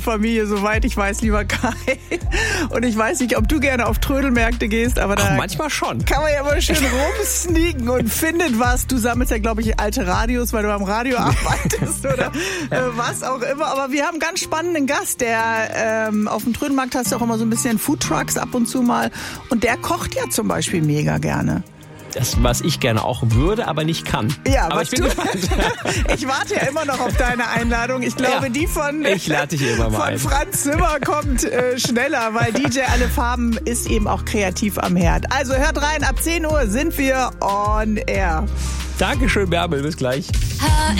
Familie, soweit ich weiß, lieber Kai. Und ich weiß nicht, ob du gerne auf Trödelmärkte gehst, aber da manchmal schon. Kann man ja mal schön rumsneaken und findet was. Du sammelst ja, glaube ich, alte Radios, weil du am Radio arbeitest oder was auch immer. Aber wir haben einen ganz spannenden Gast, der auf dem Trödelmarkt hast du auch immer so ein bisschen Foodtrucks ab und zu mal. Und der kocht ja zum Beispiel mega gerne. Das, was ich gerne auch würde, aber nicht kann. Ja, aber ich bin gespannt. Ich warte ja immer noch auf deine Einladung. Ich glaube, die von ich lade dich immer mal ein. Franz Zimmer kommt schneller, weil DJ Alle Farben ist eben auch kreativ am Herd. Also hört rein, ab 10 Uhr sind wir on air. Dankeschön, Bärbel, bis gleich.